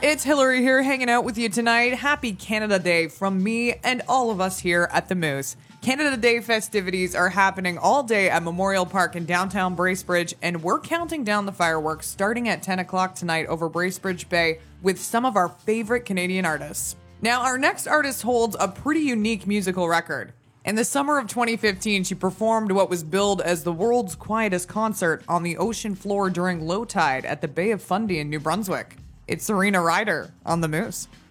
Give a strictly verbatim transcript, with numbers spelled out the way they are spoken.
It's Hillary here hanging out with you tonight. Happy Canada Day from me and all of us here at the Moose. Canada Day festivities are happening all day at Memorial Park in downtown Bracebridge, and we're counting down the fireworks starting at ten o'clock tonight over Bracebridge Bay with some of our favorite Canadian artists. Now, our next artist holds a pretty unique musical record. In the summer of twenty fifteen, she performed what was billed as the world's quietest concert on the ocean floor during low tide at the Bay of Fundy in New Brunswick. It's Serena Ryder on the Moose.